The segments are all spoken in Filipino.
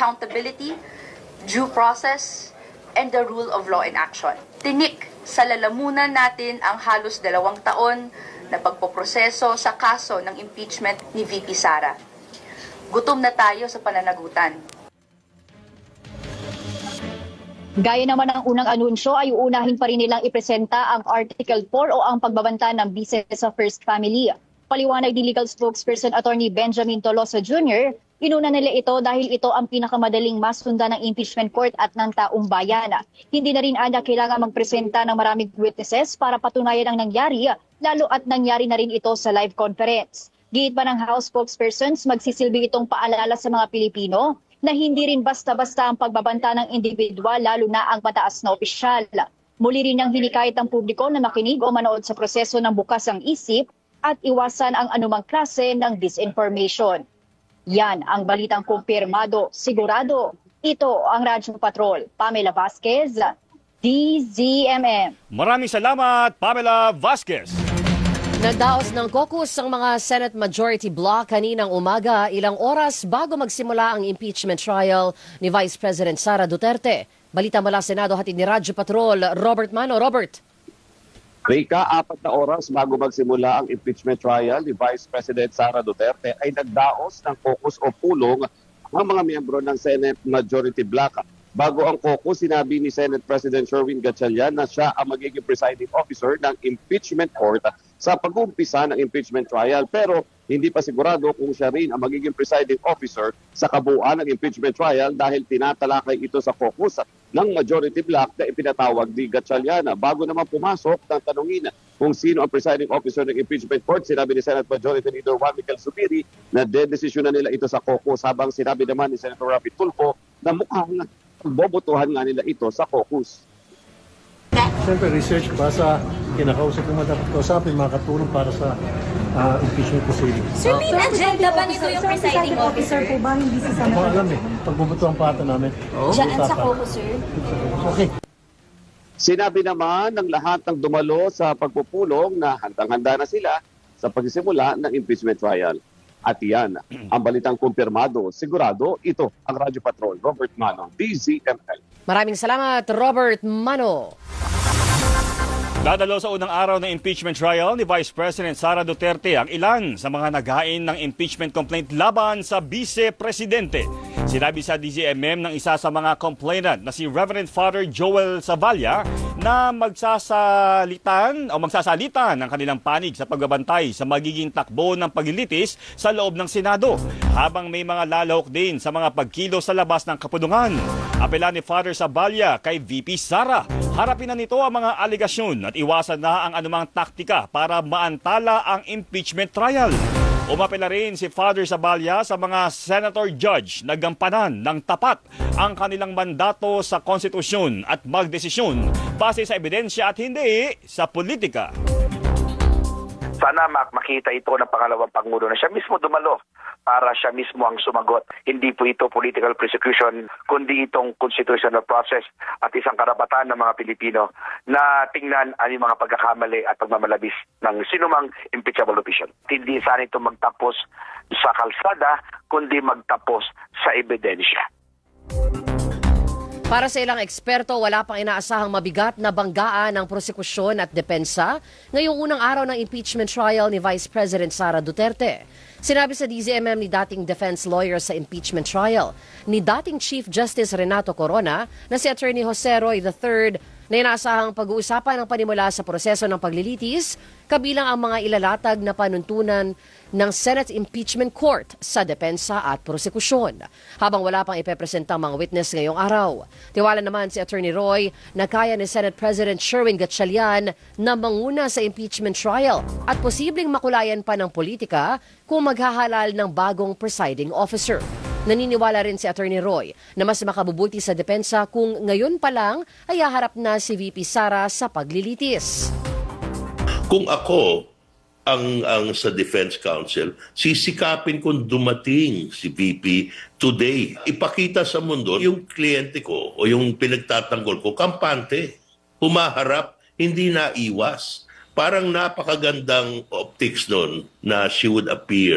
accountability, due process, and the rule of law in action. Tinik sa lalamunan natin ang halos 2 taon na pagpoproseso sa kaso ng impeachment ni VP Sara. Gutom na tayo sa pananagutan. Gaya naman ng unang anunsyo ay uunahin pa rin nilang ipresenta ang Article 4 o ang pagbabanta ng bise sa First Family. Paliwanag ni legal spokesperson Attorney Benjamin Tolosa Jr., inuna nila ito dahil ito ang pinakamadaling masundan ng impeachment court at ng taong bayan. Hindi na rin anya kailangan magpresenta ng maraming witnesses para patunayan ang nangyari, lalo at nangyari na rin ito sa live conference. Giit pa ng House spokespersons, magsisilbi itong paalala sa mga Pilipino na hindi rin basta-basta ang pagbabanta ng individual, lalo na ang mataas na opisyal. Muli rin niyang hinikayat ang publiko na makinig o manood sa proseso ng bukas ang isip at iwasan ang anumang klase ng disinformation. Yan ang balitang kumpirmado, sigurado. Ito ang Radyo Patrol. Pamela Vasquez, DZMM. Maraming salamat, Pamela Vasquez. Nagdaos ng caucus ang mga Senate Majority Bloc kaninang umaga, ilang oras bago magsimula ang impeachment trial ni Vice President Sara Duterte. Balita mula Senado hatid ni Radyo Patrol, Robert Mano. Robert. Rika, 4 na oras bago magsimula ang impeachment trial ni Vice President Sara Duterte ay nagdaos ng caucus o pulong ang mga miyembro ng Senate Majority Bloc. Bago ang caucus, sinabi ni Senate President Sherwin Gatchalian na siya ang magiging presiding officer ng impeachment court sa pag-uumpisa ng impeachment trial. Pero hindi pa sigurado kung siya rin ang magiging presiding officer sa kabuuan ng impeachment trial dahil tinatalakay ito sa caucus ng Majority Bloc na ipinatawag ni Gatchalian. Bago naman pumasok ng tanungin kung sino ang presiding officer ng impeachment court, sinabi ni Senate Majority Leader Juan Miguel Zubiri na dedesisyon na nila ito sa caucus, habang sinabi naman ni Senator Rafi Tulfo na mukhang bobotohan nga nila ito sa caucus. Siyempre, research basa, kinakausap naman dapat kausapin, makatulong para sa impeachment proceeding. Sir, may agenda ba nito yung presiding officer po ba? Hindi si Senator? Hindi alam pagbubutuhan pa ata namin. Diyan sa caucus, sir? Okay. Sinabi naman ng lahat ng dumalo sa pagpupulong na handang-handa na sila sa pagsisimula ng impeachment trial. At iyan, ang balitang kumpirmado, sigurado, ito ang Radyo Patrol. Robert Mano, DZML. Maraming salamat, Robert Mano. Dadalo sa unang araw ng impeachment trial ni Vice President Sara Duterte ang ilan sa mga naghain ng impeachment complaint laban sa Vice-Presidente. Sinabi sa DZMM ng isa sa mga complainant na si Reverend Father Joel Zavalla na magsasalitan ng kanilang panig sa pagbabantay sa magiging takbo ng paglilitis sa loob ng Senado, habang may mga lalahok din sa mga pagkilo sa labas ng kapudungan. Apela ni Father Zavalla kay VP Sara, harapin na nito ang mga aligasyon at iwasan na ang anumang taktika para maantala ang impeachment trial. Umapela rin si Father Zavalla sa mga senator judge na gampanan ng tapat ang kanilang mandato sa konstitusyon at magdesisyon base sa ebidensya at hindi sa politika. Sana makita ito ng pangalawang Pangulo na siya mismo dumalo para siya mismo ang sumagot. Hindi po ito political persecution, kundi itong constitutional process at isang karapatan ng mga Pilipino na tingnan ang mga pagkakamali at pagmamalabis ng sinumang impeachable official. Hindi sana ito magtapos sa kalsada, kundi magtapos sa ebidensya. Para sa ilang eksperto, wala pang inaasahang mabigat na banggaan ng prosekusyon at depensa ngayong unang araw ng impeachment trial ni Vice President Sara Duterte. Sinabi sa DZMM ni dating defense lawyer sa impeachment trial ni dating Chief Justice Renato Corona na si Attorney Jose Roy III na inaasahang pag-uusapan ang panimula sa proseso ng paglilitis, kabilang ang mga ilalatag na panuntunan ng Senate Impeachment Court sa depensa at prosekusyon. Habang wala pang ipepresentang mga witness ngayong araw, tiwala naman si Attorney Roy na kaya ni Senate President Sherwin Gatchalian na manguna sa impeachment trial at posibleng makulayan pa ng politika kung maghahalal ng bagong presiding officer. Naniniwala rin si Attorney Roy na mas makabubuti sa depensa kung ngayon pa lang ay haharap na si VP Sara sa paglilitis. Kung ako ang sa Defense Council, sisikapin kung dumating si VP today. Ipakita sa mundo yung kliyente ko o yung pinagtatanggol ko, kampante, humaharap, hindi naiwas. Parang napakagandang optics doon na she would appear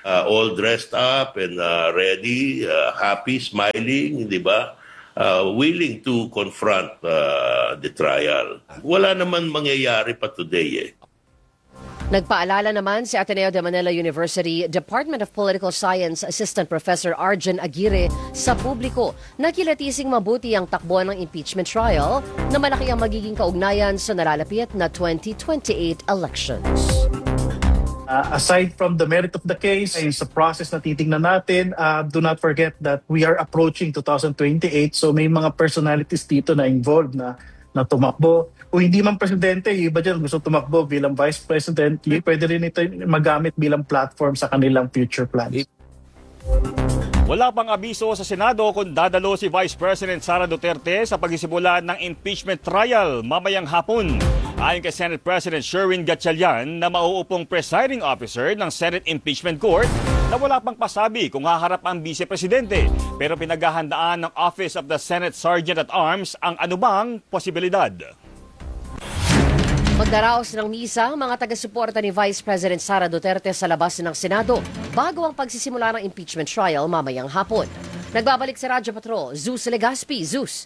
all dressed up and ready, happy, smiling, di ba? Willing to confront the trial. Wala naman mangyayari pa today eh. Nagpaalala naman si Ateneo de Manila University Department of Political Science Assistant Professor Arjen Aguirre sa publiko na kilatising mabuti ang takbo ng impeachment trial na malaki ang magiging kaugnayan sa nalalapit na 2028 elections. Aside from the merit of the case, ay sa process na titingnan natin, do not forget that we are approaching 2028, so may mga personalities dito na involved na tumakbo. Kung hindi man presidente, yung iba dyan gusto tumakbo bilang vice president, pwede rin ito magamit bilang platform sa kanilang future plans. Wala pang abiso sa Senado kung dadalo si Vice President Sara Duterte sa pagsisimula ng impeachment trial mamayang hapon. Ayon kay Senate President Sherwin Gatchalian na mauupong presiding officer ng Senate Impeachment Court na wala pang pasabi kung haharap ang Vice Presidente. Pero pinaghahandaan ng Office of the Senate Sergeant at Arms ang anumang posibilidad. Magdaraos ng misa ang mga taga-suporta ni Vice President Sara Duterte sa labas ng Senado bago ang pagsisimula ng impeachment trial mamayang hapon. Nagbabalik sa Radyo Patrol, Zeus Legaspi. Zeus.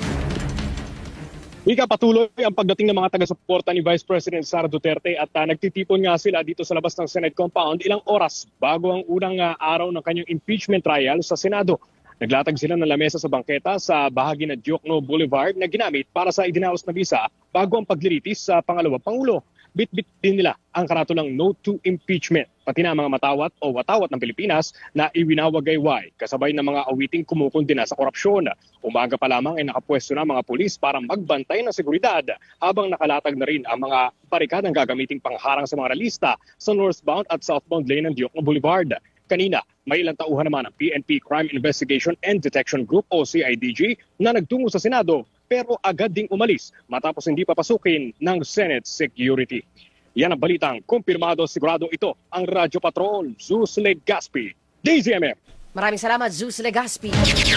Patuloy ang pagdating ng mga taga-suporta ni Vice President Sara Duterte at nagtitipon nga sila dito sa labas ng Senate compound ilang oras bago ang unang araw ng kanyang impeachment trial sa Senado. Naglatag sila ng lamesa sa bangketa sa bahagi ng Diokno Boulevard na ginamit para sa idinaos na bisa bago ang paglilitis sa pangalawang Pangulo. Bit-bit din nila ang karatulang No to Impeachment, pati na mga matawat o watawat ng Pilipinas na iwinawagayway, kasabay ng mga awiting kumukundina sa korupsyon. Umaga pa lamang ay nakapwesto na mga pulis para magbantay ng seguridad habang nakalatag na rin ang mga barikadang gagamiting pangharang sa mga realista sa northbound at southbound lane ng Diokno Boulevard. Kanina, may ilang tauhan naman ang PNP Crime Investigation and Detection Group o CIDG na nagtungo sa Senado pero agad ding umalis matapos hindi papasukin ng Senate Security. Yan ang balitang kumpirmado, sigurado ito ang Radyo Patrol, Zeus Legaspi, DZMM. Maraming salamat, Zeus Legaspi.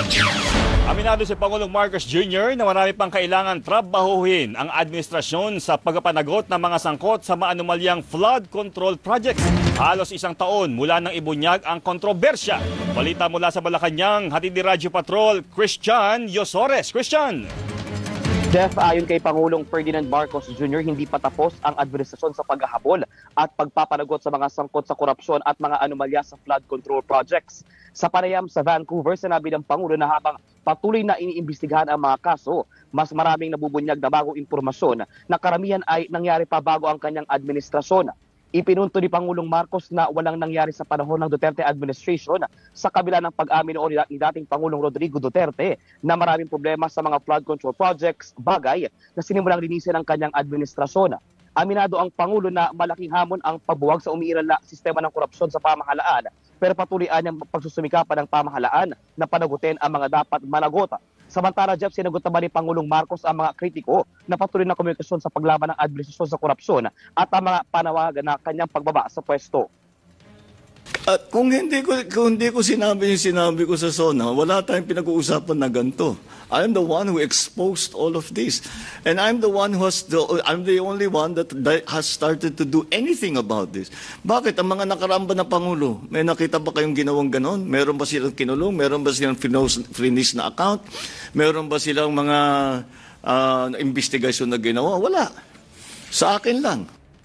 Aminado si Pangulong Marcos Jr. na marami pang kailangan trabahuhin ang administrasyon sa pagpapanagot ng mga sangkot sa maanumalyang flood control projects. Halos isang taon mula nang ibunyag ang kontrobersya. Balita mula sa Malacanang, hatid ni Radyo Patrol, Christian Yosores. Christian! Jeff, ayon kay Pangulong Ferdinand Marcos Jr., hindi pa tapos ang administrasyon sa paghahabol at pagpapanagot sa mga sangkot sa korupsyon at mga anomalya sa flood control projects. Sa panayam sa Vancouver, sinabi ng Pangulo na habang patuloy na iniimbestigahan ang mga kaso, mas maraming nabubunyag na bagong impormasyon na karamihan ay nangyari pa bago ang kanyang administrasyon. Ipinunto ni Pangulong Marcos na walang nangyari sa panahon ng Duterte administration sa kabila ng pag-amin noon ni dating Pangulong Rodrigo Duterte na maraming problema sa mga flood control projects, bagay na sinimulang linisin ng kanyang administrasyon. Aminado ang Pangulo na malaking hamon ang pagbuwag sa umiiral na sistema ng korupsyon sa pamahalaan, pero patuloy niyang pagsusumikapan ng pamahalaan na panagutin ang mga dapat managot. Samantala, Jeff, sinagot naman ni Pangulong Marcos ang mga kritiko na patuloy na komunikasyon sa paglaban ng administrasyon sa korupsyon at ang mga panawagan na kanyang pagbaba sa pwesto. At kung hindi ko sinabi yung sinabi ko sa SONA, wala tayong pinag-uusapan na ganito. I am the one who exposed all of this. And I'm the only one that has started to do anything about this. Bakit? Ang mga nakaramba na Pangulo, may nakita ba kayong ginawang ganon? Meron ba silang kinulong? Meron ba silang finish na account? Meron ba silang mga investigasyon na ginawa? Wala. Sa akin lang.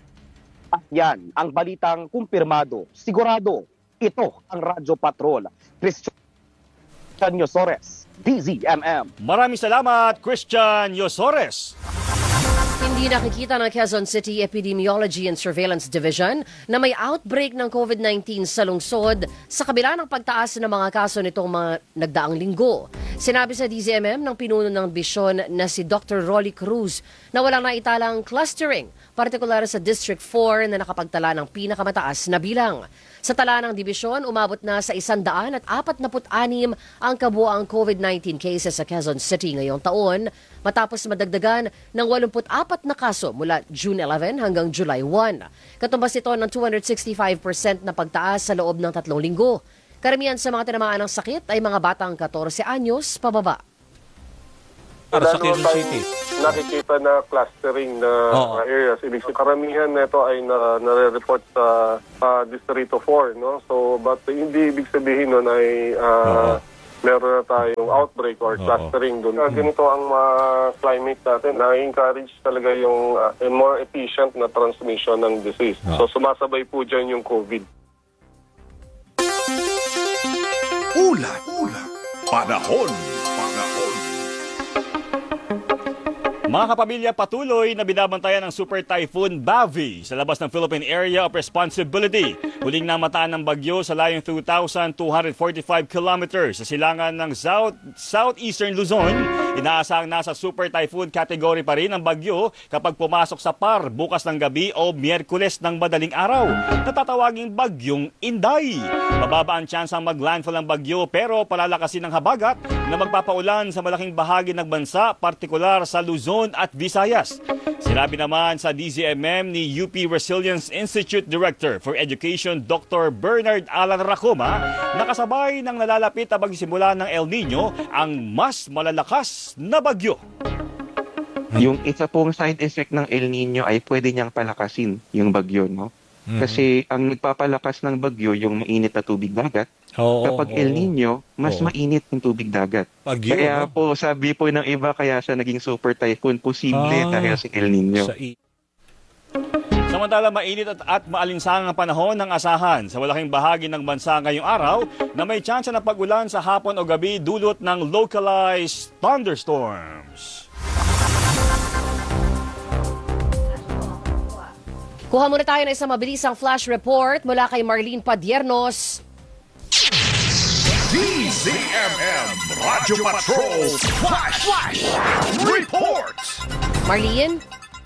Yan ang balitang kumpirmado. Sigurado, ito ang Radyo Patrol. Christian Yosores, DZMM. Maraming salamat, Christian Yosores. Hindi nakikita ng Quezon City Epidemiology and Surveillance Division na may outbreak ng COVID-19 sa lungsod sa kabila ng pagtaas ng mga kaso nitong mga nagdaang linggo. Sinabi sa DZMM ng pinuno ng Bisyon na si Dr. Rolly Cruz na walang naitalang clustering, partikular sa District 4 na nakapagtala ng pinakamataas na bilang. Sa tala ng dibisyon, umabot na sa 146 ang kabuuang COVID-19 cases sa Quezon City ngayong taon, matapos madagdagan ng 84 na kaso mula June 11 hanggang July 1. Katumbas ito ng 265% na pagtaas sa loob ng 3 linggo. Karamihan sa mga tinamaan ng sakit ay mga batang 14 anyos pababa. para sa Wala Quezon naman tayong City. nakikita na clustering na areas. Ibig sabihin, karamihan nito ay nare-report sa Distrito 4. No? So, but hindi ibig sabihin nun ay meron na tayong outbreak or clustering doon. Ganito ang climate natin. Na-encourage talaga yung more efficient na transmission ng disease. So, sumasabay po dyan yung COVID. Ulat. Panahon. Mga kapamilya, patuloy na binabantayan ng Super Typhoon Bavi sa labas ng Philippine Area of Responsibility. Huling namataan ng bagyo sa layong 2,245 kilometers sa silangan ng southeastern Luzon. Inaasahang nasa Super Typhoon category pa rin ang bagyo kapag pumasok sa PAR bukas ng gabi o Miyerkules ng madaling araw. Natatawaging bagyong Inday. Mababa ang tsansang maglandfall ang bagyo pero palalakasin ng habagat na magpapaulan sa malaking bahagi ng bansa, partikular sa Luzon at Visayas. Sinabi naman sa DZMM ni UP Resilience Institute Director for Education Dr. Bernard Alan Racoma na kasabay ng nalalapit na pagsisimula ng El Nino ang mas malalakas na bagyo. Yung isa pong side effect ng El Nino ay pwede niyang palakasin yung bagyo, no? Kasi ang nagpapalakas ng bagyo yung mainit na tubig dagat. Kapag El Nino, mas mainit yung tubig dagat. Bagyo, kaya po, sabi po ng iba, kaya siya naging super typhoon, posible dahil sa El Nino. Samantala, mainit at maalinsangang ang panahon ng asahan sa malaking bahagi ng bansa ngayong araw na may tsansa na pag-ulan sa hapon o gabi dulot ng localized thunderstorms. Kuha muna tayo ng isang mabilisang flash report mula kay Marlene Padiernos. DZMM Radyo Patrol Flash Reports. Marlene?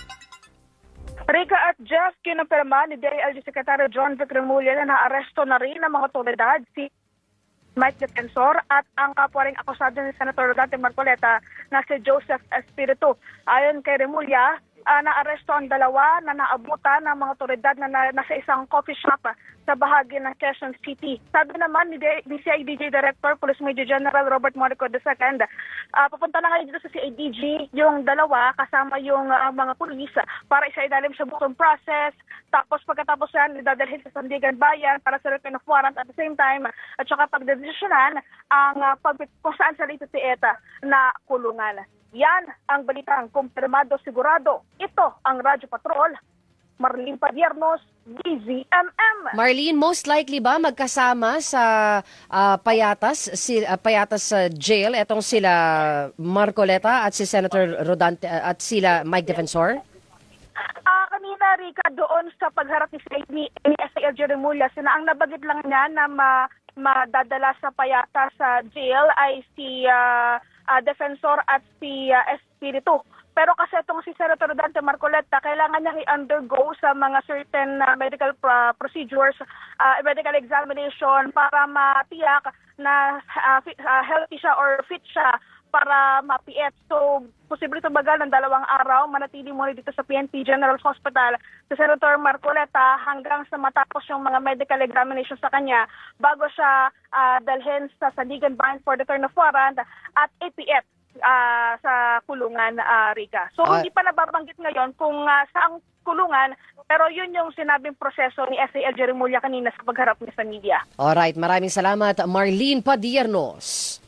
Rika at Jeff, kinumpirma ni DILG Secretary John Vic Remulla na naaresto na rin ng mga otoridad si Mike Defensor at ang kapwa ring akusado ni Senator Rodante Marcoleta na si Joseph Espiritu. Ayon kay Remulla, naaresto ang dalawa na naabutan ng mga otoridad na nasa isang coffee shop sa bahagi ng Quezon City. Sabi naman ni CIDG Director Police Major General Robert Morico II, papunta na ngayon dito sa CIDG yung dalawa kasama yung mga pulis para isailalim sa bukong process. Tapos pagkatapos yan, idadalhin sa Sandigan Bayan para sa return of warrant at the same time at saka pagdedesisyonan ang kung saan sa Leyte Tieta na kulungan. Yan ang balitang kumpirmado sigurado. Ito ang Radyo Patrol. Marlene Padiernos, DZMM. Marlene, most likely ba magkasama sa Payatas jail etong sila Marcoleta at si Senator Rodante at sila Mike Defensor? Kanina, Rika, doon sa pagharap ni SILG Remulla, ang nabagit lang niya na madadala sa Payatas sa jail ay si Defensor at si Espiritu. Pero kasi itong si Senator Rodante Marcoleta, kailangan niyang i-undergo sa mga certain medical procedures, medical examination para matiyak na healthy siya or fit siya para mapiet. So, posible tumagal ng 2 araw, manatili muna dito sa PNP General Hospital sa Senator Marcoleta hanggang sa matapos yung mga medical examination sa kanya bago siya dalhin sa Sandigan Bayan for the return of warrant at APF sa kulungan, Rika. So, hindi pa nababanggit ngayon kung saang kulungan, pero yun yung sinabing proseso ni SILG Remulla kanina sa pagharap niya sa media. Alright, maraming salamat, Marlene Padiernos.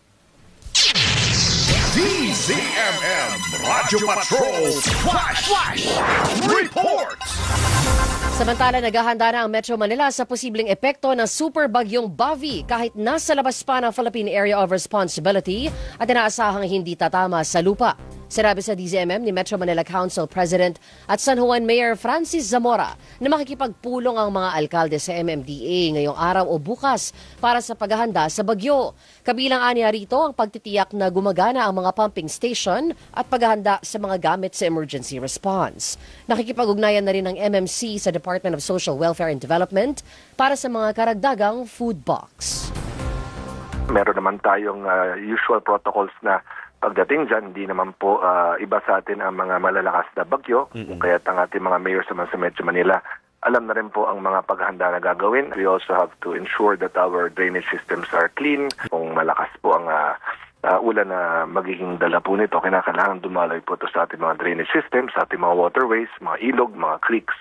DZMM Radyo Patrol Flash Reports. Samantala, naghahanda na ang Metro Manila sa posibleng epekto ng super bagyong Bavi kahit nasa labas pa ng Philippine Area of Responsibility at inaasahang hindi tatama sa lupa. Sinabi sa DZMM ni Metro Manila Council President at San Juan Mayor Francis Zamora na makikipagpulong ang mga alkalde sa MMDA ngayong araw o bukas para sa paghahanda sa bagyo. Kabilang aniya rito ang pagtitiyak na gumagana ang mga pumping station at paghahanda sa mga gamit sa emergency response. Nakikipag-ugnayan na rin ng MMC sa Department of Social Welfare and Development para sa mga karagdagang food box. Meron naman tayong usual protocols na pagdating dyan, hindi naman po iba sa atin ang mga malalakas na bagyo. Kaya ang ating mga mayor sa Metro Manila, alam na rin po ang mga paghahanda na gagawin. We also have to ensure that our drainage systems are clean. Kung malakas po ang ulan na magiging dala po nito, kinakailangan dumaloy po ito sa ating mga drainage system, sa ating mga waterways, mga ilog, mga creeks.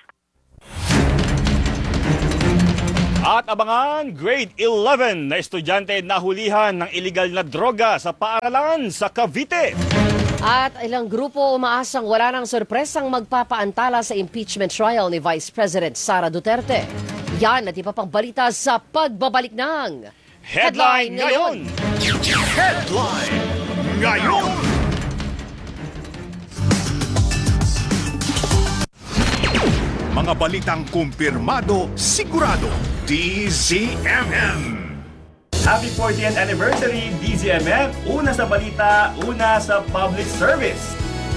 At abangan, grade 11 na estudyante nahulihan ng illegal na droga sa paaralan sa Cavite. At ilang grupo umaasang wala ng sorpresang magpapaantala sa impeachment trial ni Vice President Sara Duterte. Yan at iba pang balita sa pagbabalik ng Headline Ngayon! Headline Ngayon! Mga balitang kumpirmado, sigurado, DZMM. Happy 40th anniversary, DZMM! Una sa balita, una sa public service.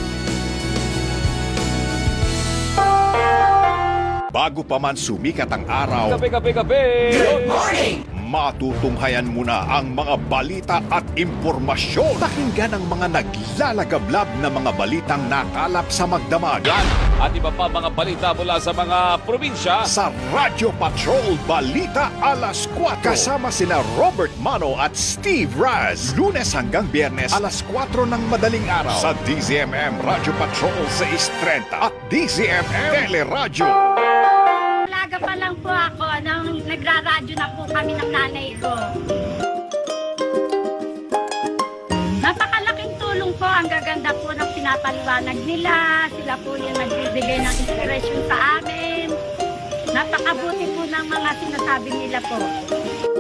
Bago pa man sumikat ang araw, Good morning! Matutunghayan muna ang mga balita at impormasyon. Pakinggan ang mga naglalagablab na mga balitang nakalap sa magdamagan. At iba pa mga balita mula sa mga probinsya. Sa Radyo Patrol Balita Alas 4. Kasama sina Robert Mano at Steve Raz. Lunes hanggang Biyernes alas 4 ng madaling araw. Sa DZMM Radyo Patrol 630 at DZMM Teleradyo. Alaga pa lang po ako nang nagraradyo na po kami ng nanay ko. Napakalaking tulong po, ang gaganda po ng pinapaliwanag nila. Sila po yung nagbibigay ng inspiration sa amin. Napakabuti po ng mga sinasabi nila po.